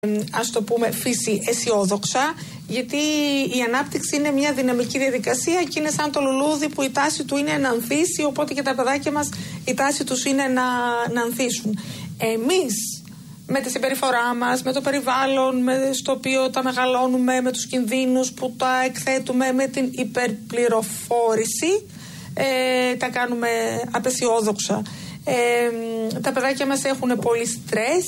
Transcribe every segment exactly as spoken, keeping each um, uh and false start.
ας το πούμε φύση αισιόδοξα, γιατί η ανάπτυξη είναι μια δυναμική διαδικασία και είναι σαν το λουλούδι που η τάση του είναι να ανθίσει, οπότε και τα παιδάκια μας η τάση τους είναι να, να ανθίσουν. Εμείς με τη συμπεριφορά μας, με το περιβάλλον με, στο οποίο τα μεγαλώνουμε, με τους κινδύνους που τα εκθέτουμε, με την υπερπληροφόρηση, ε, τα κάνουμε απεσιόδοξα. Ε, τα παιδάκια μας έχουν πολύ στρες,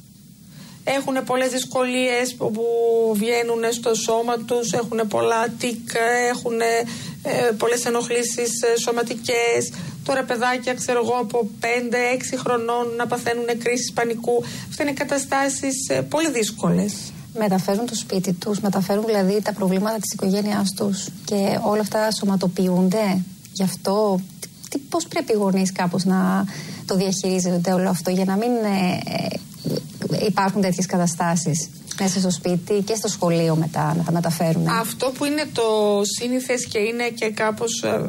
έχουν πολλές δυσκολίες που βγαίνουν στο σώμα τους, έχουν πολλά τικ, έχουν ε, πολλές ενοχλήσεις ε, σωματικές. Τώρα παιδάκια, ξέρω εγώ, από πέντε έξι χρονών να παθαίνουν κρίσεις πανικού. Αυτά είναι καταστάσεις ε, πολύ δύσκολες. Μεταφέρουν το σπίτι τους, μεταφέρουν δηλαδή τα προβλήματα της οικογένειάς τους και όλα αυτά σωματοποιούνται. Γι' αυτό τι, πώς πρέπει οι γονείς κάπως να το διαχειρίζονται όλο αυτό για να μην ε, ε, υπάρχουν τέτοιες καταστάσεις μέσα στο σπίτι και στο σχολείο μετά να τα μεταφέρουν. Αυτό που είναι το σύνηθες και είναι και κάπως ε,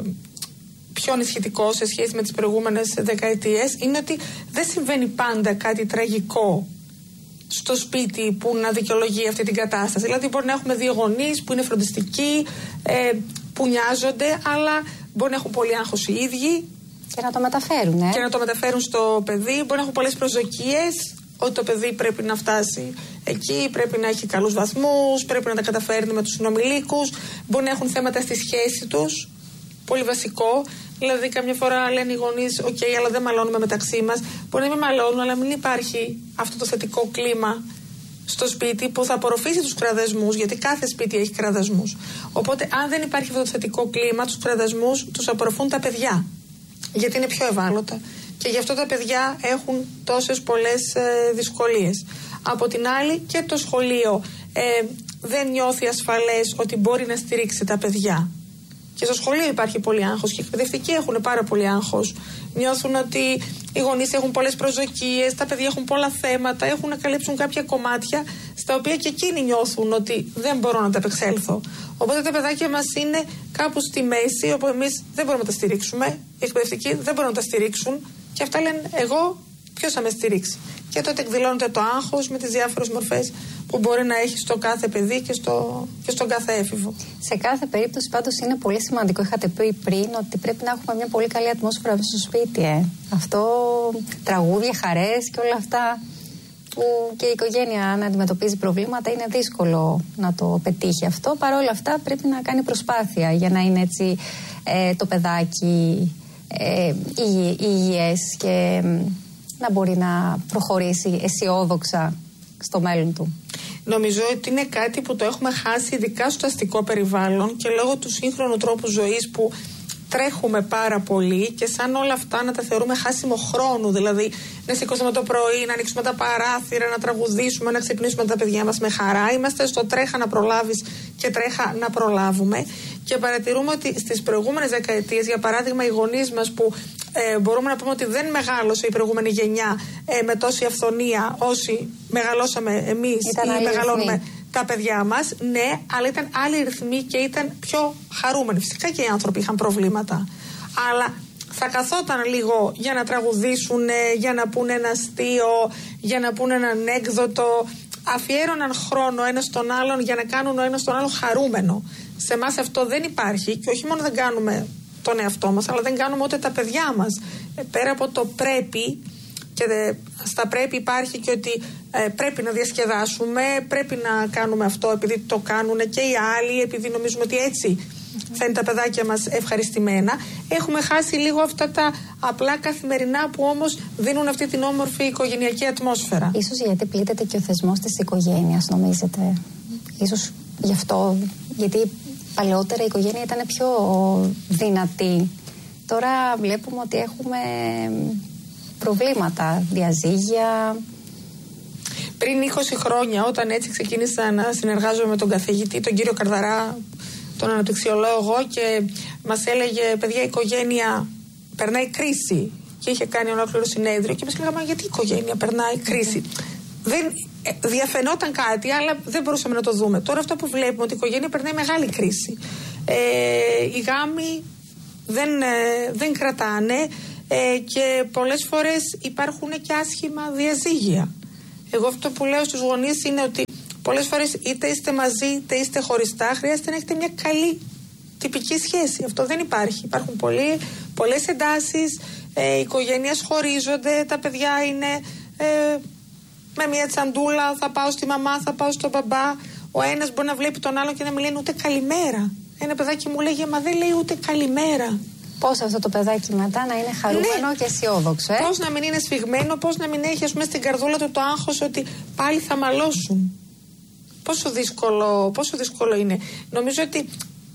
πιο ανησυχητικό σε σχέση με τις προηγούμενες δεκαετίες είναι ότι δεν συμβαίνει πάντα κάτι τραγικό στο σπίτι που να δικαιολογεί αυτή την κατάσταση. Δηλαδή μπορεί να έχουμε δύο γονείς που είναι φροντιστικοί, ε, που νοιάζονται, αλλά μπορεί να έχουν πολύ άγχος οι ίδιοι. Και να το μεταφέρουν, ε. Και να το μεταφέρουν στο παιδί. Μπορεί να έχουν πολλές προσδοκίες ότι το παιδί πρέπει να φτάσει εκεί, πρέπει να έχει καλούς βαθμούς, πρέπει να τα καταφέρνει με τους συνομιλίκους. Μπορεί να έχουν θέματα στη σχέση τους. Πολύ βασικό. Δηλαδή, καμιά φορά λένε οι γονείς: «Οκ, okay, αλλά δεν μαλώνουμε μεταξύ μας». Μπορεί να μην μαλώνουν, αλλά μην υπάρχει αυτό το θετικό κλίμα στο σπίτι που θα απορροφήσει τους κραδασμούς, γιατί κάθε σπίτι έχει κραδασμούς. Οπότε, αν δεν υπάρχει αυτό το θετικό κλίμα, τους κραδασμούς τους απορροφούν τα παιδιά. Γιατί είναι πιο ευάλωτα. Και γι' αυτό τα παιδιά έχουν τόσες πολλές ε, δυσκολίες. Από την άλλη, και το σχολείο ε, δεν νιώθει ασφαλές ότι μπορεί να στηρίξει τα παιδιά. Και στο σχολείο υπάρχει πολύ άγχος και οι εκπαιδευτικοί έχουν πάρα πολύ άγχος. Νιώθουν ότι οι γονείς έχουν πολλές προσδοκίες, τα παιδιά έχουν πολλά θέματα, έχουν να καλύψουν κάποια κομμάτια στα οποία και εκείνοι νιώθουν ότι δεν μπορώ να τα επεξέλθω. Οπότε τα παιδάκια μας είναι κάπου στη μέση, όπου εμείς δεν μπορούμε να τα στηρίξουμε, οι εκπαιδευτικοί δεν μπορούν να τα στηρίξουν και αυτά λένε: εγώ ποιος θα με στηρίξει. Και τότε εκδηλώνεται το άγχος με τις διάφορες μορφές που μπορεί να έχει στο κάθε παιδί και, στο, και στον κάθε έφηβο. Σε κάθε περίπτωση πάντως είναι πολύ σημαντικό, είχατε πει πριν, ότι πρέπει να έχουμε μια πολύ καλή ατμόσφαιρα μέσα στο σπίτι. Ε. Αυτό, τραγούδια, χαρές και όλα αυτά που και η οικογένεια αν αντιμετωπίζει προβλήματα είναι δύσκολο να το πετύχει αυτό. Παρ' όλα αυτά πρέπει να κάνει προσπάθεια για να είναι έτσι ε, το παιδάκι ε, υγιές και ε, να μπορεί να προχωρήσει αισιόδοξα στο μέλλον του. Νομίζω ότι είναι κάτι που το έχουμε χάσει ειδικά στο αστικό περιβάλλον και λόγω του σύγχρονου τρόπου ζωής που τρέχουμε πάρα πολύ και σαν όλα αυτά να τα θεωρούμε χάσιμο χρόνου. Δηλαδή να σηκώσουμε το πρωί, να ανοίξουμε τα παράθυρα, να τραγουδήσουμε, να ξυπνήσουμε τα παιδιά μας με χαρά. Είμαστε στο τρέχα να προλάβεις και τρέχα να προλάβουμε. Και παρατηρούμε ότι στις προηγούμενες δεκαετίες, για παράδειγμα, οι γονείς μας που ε, μπορούμε να πούμε ότι δεν μεγάλωσε η προηγούμενη γενιά ε, με τόση αυθονία όσοι μεγαλώσαμε εμείς ή μεγαλώνουμε ρυθμοί. Τα παιδιά μας, ναι, αλλά ήταν άλλοι ρυθμοί και ήταν πιο χαρούμενοι. Φυσικά και οι άνθρωποι είχαν προβλήματα. Αλλά θα καθόταν λίγο για να τραγουδήσουν, για να πούνε ένα αστείο, για να πούνε ένα ανέκδοτο. Αφιέρωναν χρόνο ένας στον άλλον για να κάνουν ο ένας τον άλλον χαρούμενο. Σε εμάς αυτό δεν υπάρχει και όχι μόνο δεν κάνουμε τον εαυτό μας, αλλά δεν κάνουμε ούτε τα παιδιά μας. Ε, πέρα από το πρέπει, και δε, στα πρέπει υπάρχει και ότι ε, πρέπει να διασκεδάσουμε, πρέπει να κάνουμε αυτό επειδή το κάνουν και οι άλλοι, επειδή νομίζουμε ότι έτσι θα είναι τα παιδάκια μας ευχαριστημένα. Έχουμε χάσει λίγο αυτά τα απλά καθημερινά που όμως δίνουν αυτή την όμορφη οικογενειακή ατμόσφαιρα. Ίσως γιατί πλήττεται και ο θεσμός της οικογένειας, νομίζετε. Ίσως γι' αυτό, γιατί παλαιότερα η οικογένεια ήταν πιο δυνατή. Τώρα βλέπουμε ότι έχουμε προβλήματα, διαζύγια. Πριν είκοσι χρόνια, όταν έτσι ξεκίνησα να συνεργάζομαι με τον καθηγητή, τον κύριο Καρδαρά, τον αναπτυξιολόγο, και μας έλεγε: παιδιά, η οικογένεια περνάει κρίση. Και είχε κάνει ολόκληρο συνέδριο και μας λέγαμε: γιατί η οικογένεια περνάει κρίση. Mm-hmm. Δεν ε, διαφαινόταν κάτι, αλλά δεν μπορούσαμε να το δούμε. Τώρα αυτό που βλέπουμε, ότι η οικογένεια περνάει μεγάλη κρίση. Ε, οι γάμοι δεν, ε, δεν κρατάνε. Ε, και πολλές φορές υπάρχουν και άσχημα διαζύγια. Εγώ αυτό που λέω στους γονείς είναι ότι πολλές φορές είτε είστε μαζί είτε είστε χωριστά, χρειάζεται να έχετε μια καλή τυπική σχέση. Αυτό δεν υπάρχει. Υπάρχουν πολλοί, πολλές εντάσεις, ε, οι οικογένειες χωρίζονται, τα παιδιά είναι ε, με μια τσαντούλα, θα πάω στη μαμά, θα πάω στον μπαμπά. Ο ένας μπορεί να βλέπει τον άλλον και να μην λένε ούτε καλημέρα. Ένα παιδάκι μου λέγε, μα δεν λέει ούτε καλημέρα. Πώς αυτό το παιδάκι μετά να είναι χαρούμενο, ναι, και αισιόδοξο, ε? Πώς να μην είναι σφιγμένο, πώς να μην έχει, ας πούμε, στην καρδούλα του το άγχος ότι πάλι θα μαλώσουν. Πόσο δύσκολο, πόσο δύσκολο είναι. Νομίζω ότι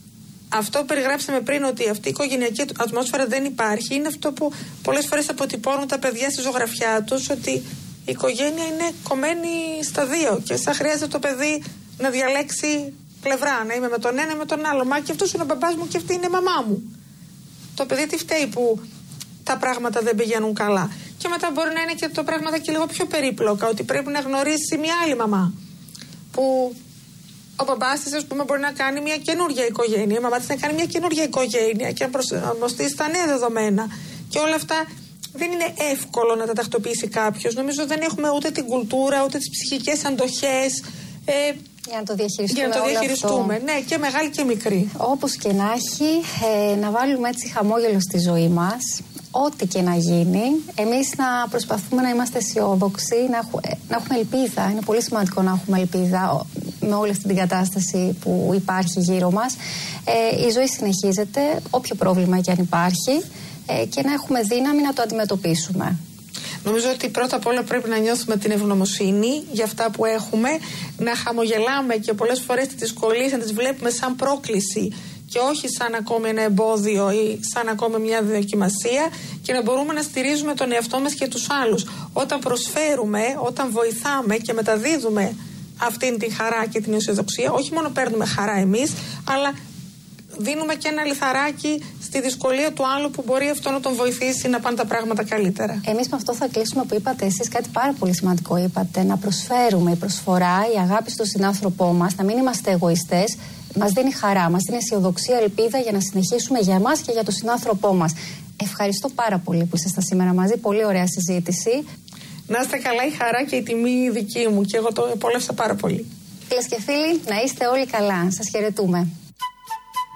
αυτό που περιγράψαμε πριν, ότι αυτή η οικογενειακή ατμόσφαιρα δεν υπάρχει, είναι αυτό που πολλές φορές αποτυπώνουν τα παιδιά στη ζωγραφιά τους, ότι η οικογένεια είναι κομμένη στα δύο και σαν χρειάζεται το παιδί να διαλέξει πλευρά, να είμαι με τον ένα ή με τον άλλο. Μα και αυτός είναι ο μπαμπάς μου και αυτή είναι η μαμά μου. Το παιδί τι φταίει που τα πράγματα δεν πηγαίνουν καλά. Και μετά μπορεί να είναι και το πράγματα και λίγο πιο περίπλοκα, ότι πρέπει να γνωρίσει μια άλλη μαμά. Που ο μπαμπάς της, ας πούμε, μπορεί να κάνει μια καινούργια οικογένεια, η μαμά της να κάνει μια καινούργια οικογένεια και να προσαρμοστεί στα νέα δεδομένα. Και όλα αυτά δεν είναι εύκολο να τα τακτοποιήσει κάποιος. Νομίζω δεν έχουμε ούτε την κουλτούρα, ούτε τις ψυχικές αντοχές. Ε, Για να το διαχειριστούμε. Για να το διαχειριστούμε, ναι, και μεγάλη και μικρή. Όπως και να έχει, ε, να βάλουμε έτσι χαμόγελο στη ζωή μας, ό,τι και να γίνει. Εμείς να προσπαθούμε να είμαστε αισιόδοξοι, να, έχου, ε, να έχουμε ελπίδα. Είναι πολύ σημαντικό να έχουμε ελπίδα με όλη αυτή την κατάσταση που υπάρχει γύρω μας. Ε, η ζωή συνεχίζεται, όποιο πρόβλημα και αν υπάρχει, ε, και να έχουμε δύναμη να το αντιμετωπίσουμε. Νομίζω ότι πρώτα απ' όλα πρέπει να νιώθουμε την ευγνωμοσύνη για αυτά που έχουμε, να χαμογελάμε και πολλές φορές τις δυσκολίες να τις βλέπουμε σαν πρόκληση και όχι σαν ακόμη ένα εμπόδιο ή σαν ακόμη μια δοκιμασία, και να μπορούμε να στηρίζουμε τον εαυτό μας και τους άλλους. Όταν προσφέρουμε, όταν βοηθάμε και μεταδίδουμε αυτήν την χαρά και την αισιοδοξία, όχι μόνο παίρνουμε χαρά εμείς, αλλά δίνουμε και ένα λιθαράκι στη δυσκολία του άλλου που μπορεί αυτό να τον βοηθήσει να πάνε τα πράγματα καλύτερα. Εμείς με αυτό θα κλείσουμε που είπατε εσείς κάτι πάρα πολύ σημαντικό. Είπατε να προσφέρουμε. Η προσφορά, η αγάπη στον συνάνθρωπό μας, να μην είμαστε εγωιστές, μας δίνει χαρά, μας δίνει αισιοδοξία, ελπίδα για να συνεχίσουμε για εμάς και για τον συνάνθρωπό μας. Ευχαριστώ πάρα πολύ που ήσασταν σήμερα μαζί. Πολύ ωραία συζήτηση. Να είστε καλά, η χαρά και η τιμή δική μου, και εγώ το επόλευσα πάρα πολύ. Φίλες και φίλοι, να είστε όλοι καλά. Σας χαιρετούμε.